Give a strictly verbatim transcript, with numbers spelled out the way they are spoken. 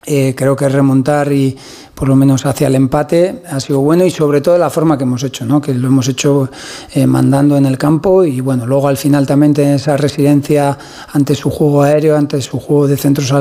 Eh, creo que remontar y por lo menos hacia el empate ha sido bueno, y sobre todo la forma que hemos hecho, ¿no? Que lo hemos hecho eh, mandando en el campo, y bueno, luego al final también tener esa resiliencia ante su juego aéreo, ante su juego de centros